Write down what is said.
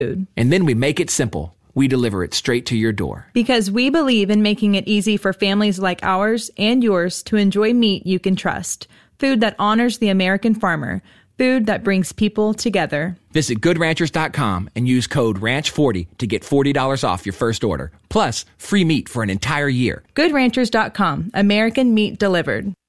And then we make it simple. We deliver it straight to your door. Because we believe in making it easy for families like ours and yours to enjoy meat you can trust. Food that honors the American farmer. Food that brings people together. Visit GoodRanchers.com and use code RANCH40 to get $40 off your first order. Plus, free meat for an entire year. GoodRanchers.com. American meat delivered.